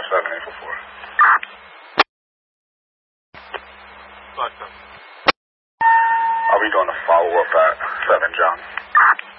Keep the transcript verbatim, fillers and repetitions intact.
seven, eight four four. Five seven. Are we going to follow up at seven, John?